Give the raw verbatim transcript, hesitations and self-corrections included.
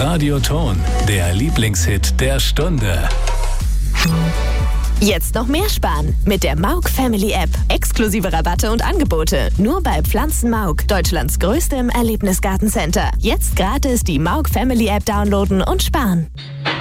Radioton, der Lieblingshit der Stunde. Jetzt noch mehr sparen mit der Mauk Family App. Exklusive Rabatte und Angebote. Nur bei Pflanzen Mauk, Deutschlands größtem Erlebnisgartencenter. Jetzt gratis die Mauk Family App downloaden und sparen.